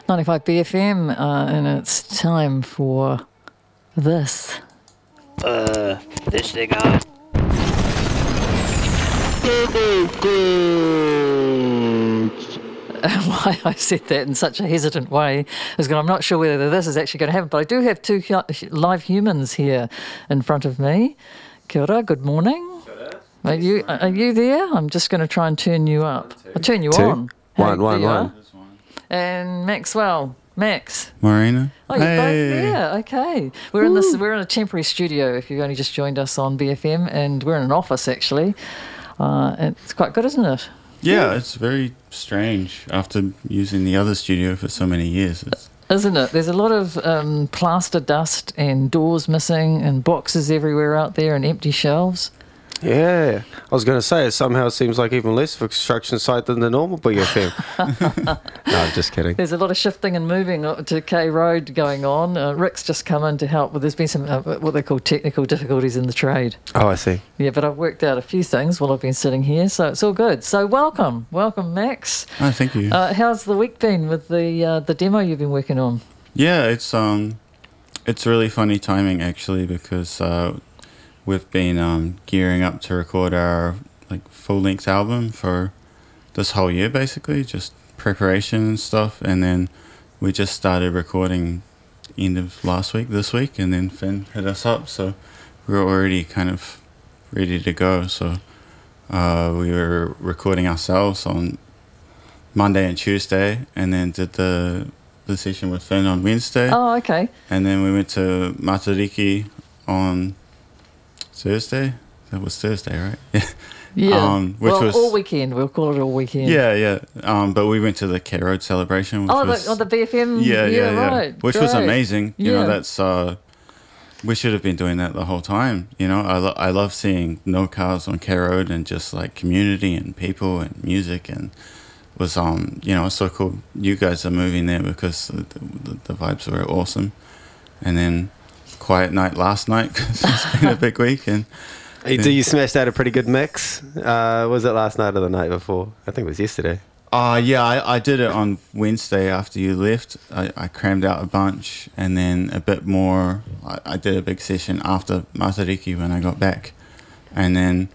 95 BFM, and it's time for this. This thing on. Why I said that in such a hesitant way is because I'm not sure whether this is actually going to happen, but I do have two live humans here in front of me. Kia ora, good morning. Are you there? I'm just going to try and turn you up. I'll turn you on. One. And Maxwell. Max. Marina. Oh, you're both there. Okay. We're in a temporary studio if you've only just joined us on BFM, and we're in an office actually. It's quite good, isn't it? Yeah, it's very strange after using the other studio for so many years. Isn't it? There's a lot of plaster dust and doors missing and boxes everywhere out there and empty shelves. Yeah, I was going to say, it somehow seems like even less of a construction site than the normal BFM. No, I'm just kidding. There's a lot of shifting and moving to K Road going on. Rick's just come in to help, there's been some what they call technical difficulties in the trade. Oh, I see. Yeah, but I've worked out a few things while I've been sitting here, so it's all good. So welcome, Max. Oh, thank you. How's the week been with the demo you've been working on? Yeah, it's really funny timing actually because we've been gearing up to record our full-length album for this whole year, basically, just preparation and stuff. And then we just started recording end of this week, and then Finn hit us up, so we were already kind of ready to go. So we were recording ourselves on Monday and Tuesday, and then did the session with Finn on Wednesday. Oh, okay. And then we went to Matariki on Thursday. That was Thursday, right? Yeah. Yeah. Which was all weekend. We'll call it all weekend. Yeah. But we went to the K Road celebration. Which the BFM. Yeah. Right. Which was amazing. You know, that's we should have been doing that the whole time. You know, I love seeing no cars on K Road and just community and people and music, and was it's so cool. You guys are moving there because the vibes were awesome, and then. Quiet night last night because it's been a big week. And you smashed out a pretty good mix? Was it last night or the night before? I think it was yesterday. Yeah, I did it on Wednesday after you left. I crammed out a bunch, and then a bit more. I did a big session after Matariki when I got back, and then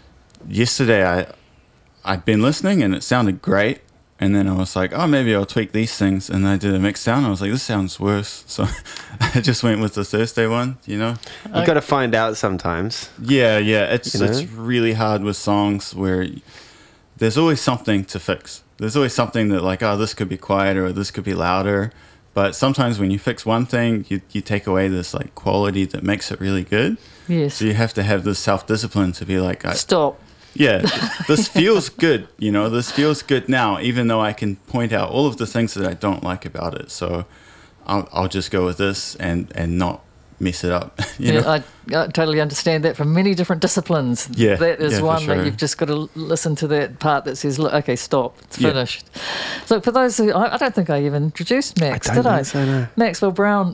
yesterday I'd been listening and it sounded great. And then I was like, oh, maybe I'll tweak these things. And I did a mix down. I was like, this sounds worse. So I just went with the Thursday one, you know? You got to find out sometimes. Yeah. It's really hard with songs where there's always something to fix. There's always something that this could be quieter or this could be louder. But sometimes when you fix one thing, you take away this quality that makes it really good. Yes. So you have to have this self-discipline to be like... Stop. Yeah, this feels good, this feels good now, even though I can point out all of the things that I don't like about it. So I'll just go with this and not mess it up. I totally understand that from many different disciplines. Yeah, that is one sure. that you've just got to listen to that part that says, look, okay, stop, it's finished. So for those who, I don't think I even introduced Max, did I? So, no. Maxwell Brown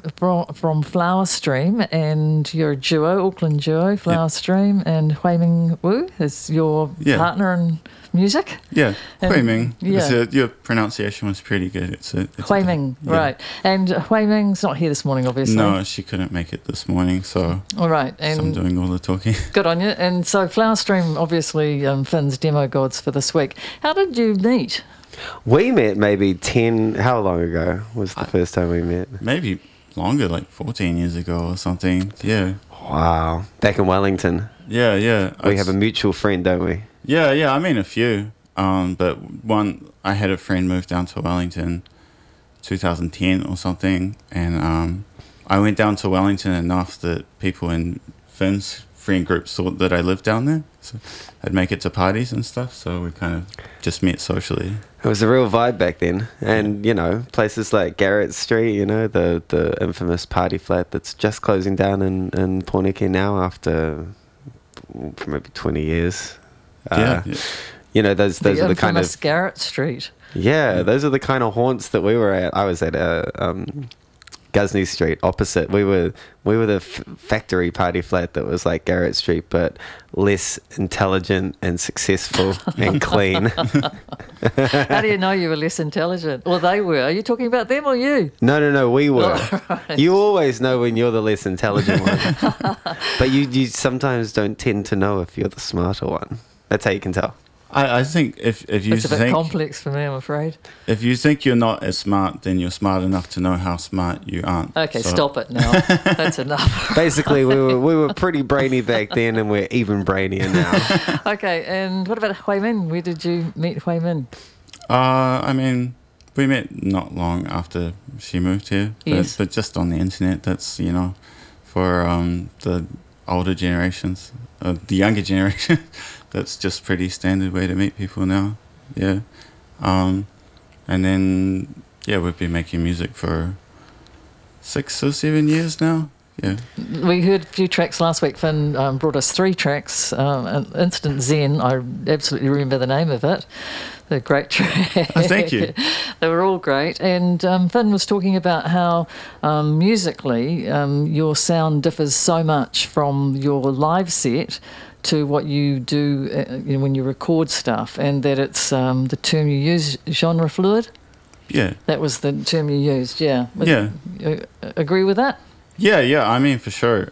from Flower Stream, and you're a duo, Auckland duo, Flower Stream, and Hui Ming Wu is your partner in music. Yeah, Hui Ming. Yeah. Your pronunciation was pretty good. It's Hui Ming, right. And Hui Ming's not here this morning, obviously. No, she couldn't make it this morning, so... All right. And so I'm doing all the talking. Good on you. And so Flower Stream, obviously, Finn's demo gods for this week. How did you meet? We met maybe how long ago was the first time we met? Maybe longer, 14 years ago or something. Yeah. Wow. Back in Wellington. Yeah. We have a mutual friend, don't we? Yeah, I mean a few. But I had a friend move down to Wellington 2010 or something, and I went down to Wellington enough that people in Finn's friend groups thought that I lived down there. So I'd make it to parties and stuff, so we kind of just met socially. It was a real vibe back then. And, places like Garrett Street, the infamous party flat that's just closing down in Pōneke now after maybe 20 years. Those are the kind of... Garrett Street. Yeah, those are the kind of haunts that we were at. I was at Ghuznee Street, opposite. We were the factory party flat that was like Garrett Street, but less intelligent and successful and clean. How do you know you were less intelligent? Well, they were. Are you talking about them or you? No, we were. Oh, right. You always know when you're the less intelligent one. But you sometimes don't tend to know if you're the smarter one. That's how you can tell. I think if you It's a bit think complex for me, I'm afraid. if you think you're not as smart, then you're smart enough to know how smart you aren't. Okay, So- stop it now. That's enough. Basically, we were pretty brainy back then, and we're even brainier now. Okay, and what about Hui Min? Where did you meet Hui Min? I mean, we met not long after she moved here, Yes. but just on the internet. That's for the older generations, the younger generation. That's just pretty standard way to meet people now. Yeah, and then we've been making music for 6 or 7 years now. Yeah. We heard a few tracks last week. Finn brought us 3 tracks. Instant Zen, I absolutely remember the name of it. They're great tracks. Oh, thank you. They were all great. And Finn was talking about how musically your sound differs so much from your live set to what you do when you record stuff, and that it's the term you use, genre fluid. Yeah. That was the term you used, yeah. Yeah. You agree with that? Yeah. I mean, for sure.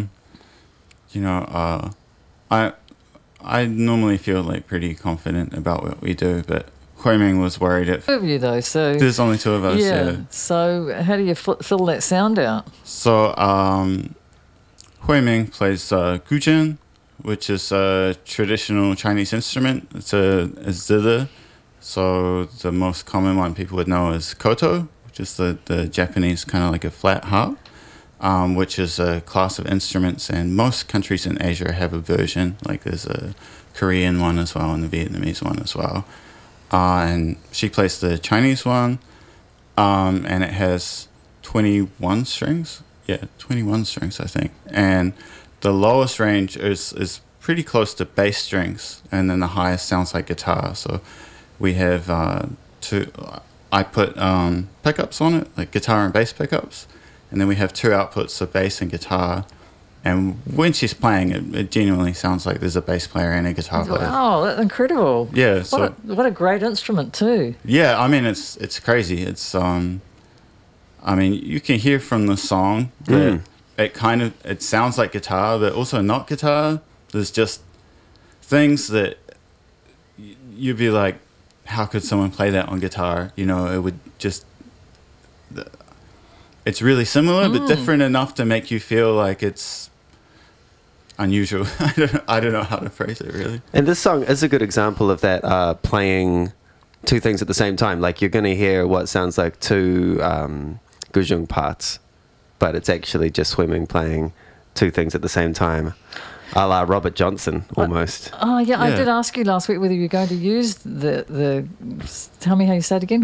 I normally feel like pretty confident about what we do, but Hui Ming was worried Two of you though, so there's only 2 of us. Yeah. So how do you fill that sound out? So Hui Ming plays guzheng, which is a traditional Chinese instrument. It's a zither. So the most common one people would know is koto, which is the Japanese kind of like a flat harp, which is a class of instruments, and most countries in Asia have a version. Like there's a Korean one as well and the Vietnamese one as well. And she plays the Chinese one, and it has 21 strings. Yeah, 21 strings, I think. And the lowest range is pretty close to bass strings, and then the highest sounds like guitar. So we have I put pickups on it, like guitar and bass pickups, and then we have 2 outputs of bass and guitar. And when she's playing, it genuinely sounds like there's a bass player and a guitar player. Wow, that's incredible. Yeah, so What a great instrument too. yeah, I mean it's crazy. It's I mean you can hear from the song that it sounds like guitar, but also not guitar. There's just things that you'd be like, how could someone play that on guitar? It would just. It's really similar, but different enough to make you feel like it's unusual. I don't know how to phrase it really. And this song is a good example of that, playing 2 things at the same time. Like you're going to hear what sounds like 2 guzheng parts, but it's actually just Hui Ming playing 2 things at the same time, a la Robert Johnson almost. Oh yeah, I Yeah. did ask you last week whether you're going to use the tell me how you say it again.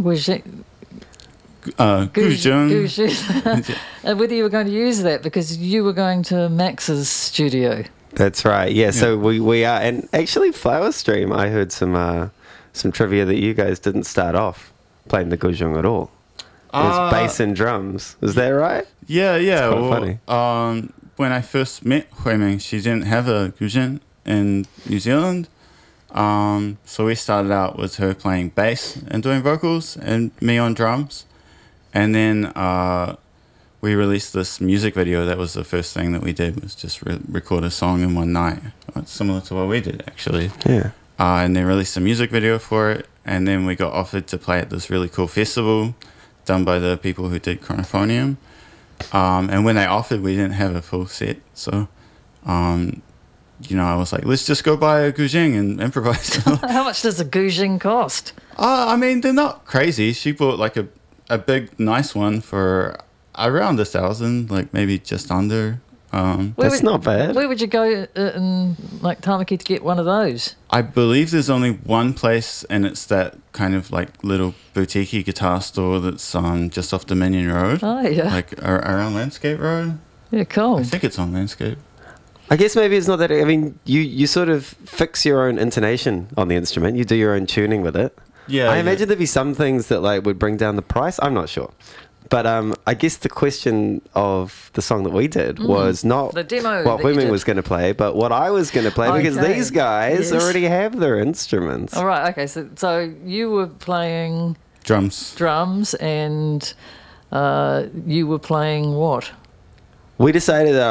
Guzheng. Whether you were going to use that because you were going to Max's studio. That's right. Yeah. So we are, and actually Flower Stream, I heard some trivia that you guys didn't start off playing the guzheng at all. It was bass and drums. Is that right? Yeah. quite funny. When I first met Hui Ming, she didn't have a guzheng in New Zealand. So we started out with her playing bass and doing vocals, and me on drums. And then we released this music video. That was the first thing that we did, was just record a song in one night. It's similar to what we did, actually. Yeah. And then released a music video for it. And then we got offered to play at this really cool festival done by the people who did Chronophonium. And when they offered, we didn't have a full set. So, I was like, let's just go buy a guzheng and improvise. How much does a guzheng cost? I mean, they're not crazy. She bought like a big, nice one for around 1,000, like maybe just under. That's not bad. Where would you go in like Tamaki to get one of those? I believe there's only one place, and it's that kind of like little boutique guitar store that's just off Dominion Road. Oh yeah, Like around Landscape Road. yeah, cool. I think it's on Landscape. I guess maybe it's not that. I mean, you sort of fix your own intonation on the instrument. You do your own tuning with it. Yeah. I imagine there'd be some things that like would bring down the price. I'm not sure, But I guess the question of the song that we did was not The demo what that you Huiming did. was going to play, but what I was going to play, because Okay. these guys Yes. already have their instruments. All right. Okay. So you were playing Drums. drums and you were playing what? We decided